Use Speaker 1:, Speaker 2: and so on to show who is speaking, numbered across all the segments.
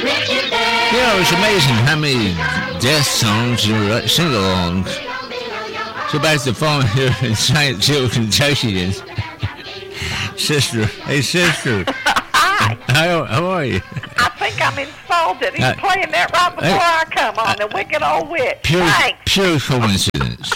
Speaker 1: You know, it's amazing how many death songs or sing-alongs. So back to the phone here in St. Jill, Kentucky. And sister, hey sister.
Speaker 2: Hi.
Speaker 1: How are you?
Speaker 2: I think I'm insulted. He's playing that right before I come on, the wicked old witch.
Speaker 1: Pure coincidence.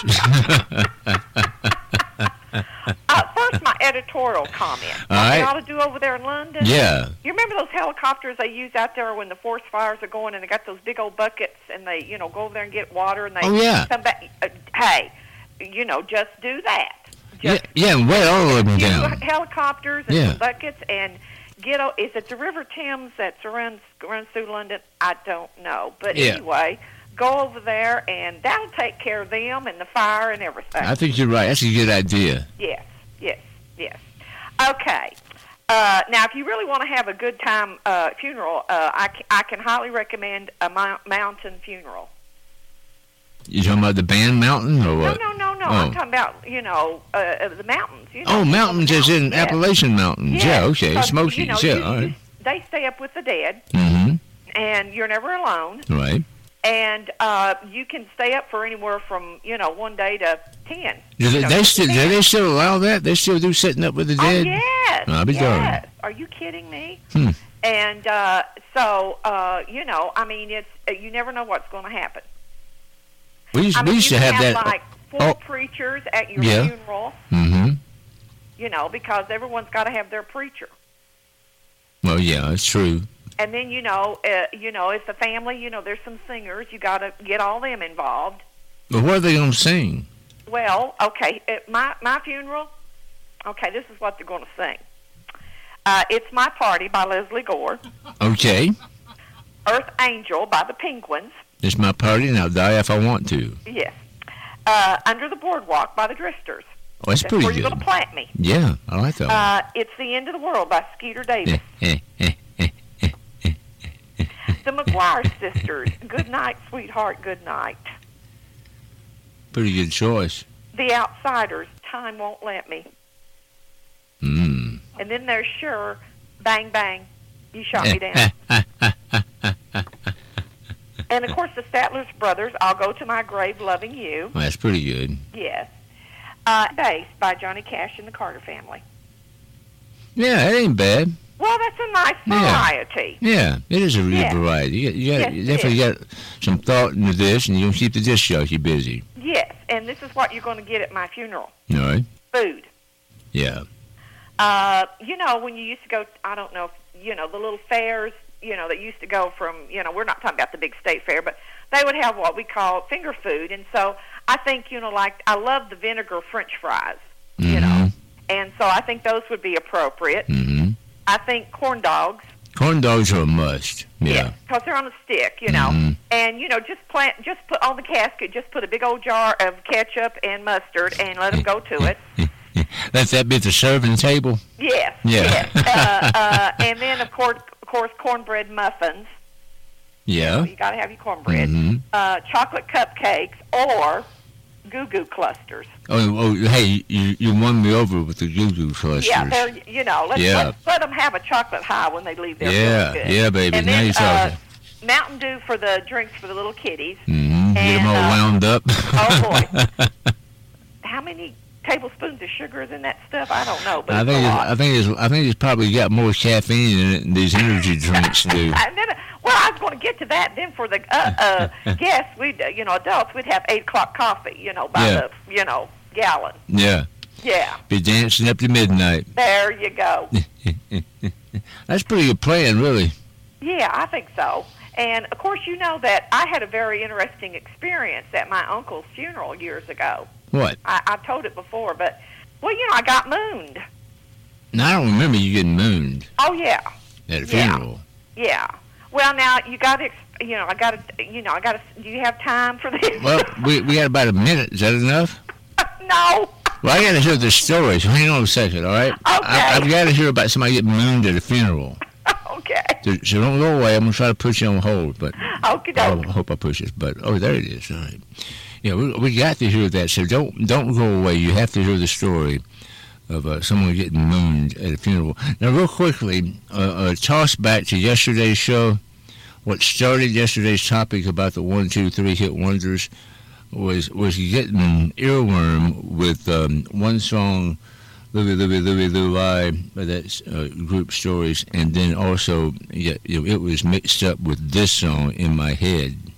Speaker 2: First, my editorial comment.
Speaker 1: All
Speaker 2: What
Speaker 1: right.
Speaker 2: they ought to do over there in London.
Speaker 1: Yeah.
Speaker 2: You remember those helicopters they use out there when the forest fires are going, and they got those big old buckets, and they, go over there and get water, and they come back. Hey, just do that.
Speaker 1: Yeah, and wet all of them
Speaker 2: Use
Speaker 1: down.
Speaker 2: helicopters and some buckets and is it the River Thames that runs through London? I don't know. But anyway, go over there and that'll take care of them and the fire and everything.
Speaker 1: I think you're right. That's a good idea.
Speaker 2: Yes. Okay. Now, if you really want to have a good time funeral, I can highly recommend a mountain funeral.
Speaker 1: You talking about the band Mountain or what?
Speaker 2: No. I'm talking about, the mountains.
Speaker 1: Mountains as in Appalachian Mountains. Yeah, okay.
Speaker 2: Because,
Speaker 1: Smokies, all right.
Speaker 2: They stay up with the dead, and you're never alone.
Speaker 1: Right.
Speaker 2: And you can stay up for anywhere from, 1 day to 10.
Speaker 1: Do they still allow that? They still do sitting up with the dead?
Speaker 2: Oh, yes.
Speaker 1: I'll be darned.
Speaker 2: Are you kidding me?
Speaker 1: And
Speaker 2: so, it's you never know what's going to happen.
Speaker 1: We used to have that.
Speaker 2: Like 4 preachers at your funeral. Because everyone's got to have their preacher.
Speaker 1: Well, yeah, it's true.
Speaker 2: And then if the family, there's some singers, you got to get all them involved.
Speaker 1: But what are they going to sing?
Speaker 2: Well, okay, at my funeral. Okay, this is what they're going to sing. It's My Party by Leslie Gore.
Speaker 1: Okay.
Speaker 2: Earth Angel by the Penguins.
Speaker 1: It's my party, and I'll die if I want to.
Speaker 2: Yes. Under the Boardwalk by the Drifters.
Speaker 1: Oh, that's pretty
Speaker 2: where
Speaker 1: good.
Speaker 2: You're going to plant me.
Speaker 1: Yeah, I like that one.
Speaker 2: It's the End of the World by Skeeter Davis. The McGuire Sisters. Good night, sweetheart. Good night.
Speaker 1: Pretty good choice.
Speaker 2: The Outsiders. Time Won't Let Me.
Speaker 1: And
Speaker 2: then there's Sure. Bang Bang. You Shot Me Down. And of course the Statler's Brothers. I'll Go to My Grave Loving You.
Speaker 1: Well, that's pretty good.
Speaker 2: Yes. Bass by Johnny Cash and the Carter Family.
Speaker 1: Yeah, it ain't bad.
Speaker 2: Well, that's a nice variety.
Speaker 1: Yeah, it is a real variety. You definitely got some thought into this, and you'll keep the disc jockey busy.
Speaker 2: Yes, and this is what you're going to get at my funeral.
Speaker 1: All right.
Speaker 2: Food.
Speaker 1: Yeah.
Speaker 2: When you used to go, I don't know, the little fairs, that used to go from, we're not talking about the big state fair, but they would have what we call finger food. And so I think, like, I love the vinegar French fries, and so I think those would be appropriate. I think corn dogs.
Speaker 1: Corn dogs are a must. Yeah.
Speaker 2: Because they're on a stick, and just put on the casket, just put a big old jar of ketchup and mustard and let them go to it.
Speaker 1: Let that be the serving table.
Speaker 2: Yes.
Speaker 1: Yeah.
Speaker 2: Yes. And then of course cornbread muffins.
Speaker 1: Yeah.
Speaker 2: You got to have your cornbread. Chocolate cupcakes or goo-goo clusters.
Speaker 1: Oh, hey, you won me over with the goo-goo clusters.
Speaker 2: Yeah, let's let them have a chocolate high when they leave there.
Speaker 1: Yeah, baby.
Speaker 2: And
Speaker 1: now
Speaker 2: then,
Speaker 1: you're talking.
Speaker 2: Mountain Dew for the drinks for the little kiddies.
Speaker 1: Get them all wound up.
Speaker 2: Oh, boy. How many tablespoons of sugar is in that stuff? I don't know, but
Speaker 1: I think it's probably got more caffeine in it than these energy drinks do.
Speaker 2: I was going to get to that. Then for the guests, adults, we'd have 8 o'clock coffee, by the gallon.
Speaker 1: Yeah.
Speaker 2: Yeah.
Speaker 1: Be dancing up to midnight.
Speaker 2: There you go.
Speaker 1: That's pretty good plan, really.
Speaker 2: Yeah, I think so. And of course, you know that I had a very interesting experience at my uncle's funeral years ago.
Speaker 1: What?
Speaker 2: I've told it before, but I got mooned.
Speaker 1: Now, I don't remember you getting mooned.
Speaker 2: Oh yeah.
Speaker 1: At a funeral.
Speaker 2: Yeah. Well, now you got to, do you have time for this?
Speaker 1: Well, we got about a minute. Is that enough?
Speaker 2: No.
Speaker 1: Well, I got to hear the story, so hang on a second, all right?
Speaker 2: Okay.
Speaker 1: I've got to hear about somebody getting mooned at a funeral.
Speaker 2: Okay.
Speaker 1: So don't go away. I'm going to try to put you on hold, but
Speaker 2: I
Speaker 1: hope I push it. But, there it is. All right. Yeah, we got to hear that, so don't go away. You have to hear the story of someone getting mooned at a funeral. Now, real quickly, toss back to yesterday's show what started yesterday's topic about the 1, 2, 3 hit wonders was getting an earworm with one song, Louie, that's group Stories, and then also it was mixed up with this song in my head.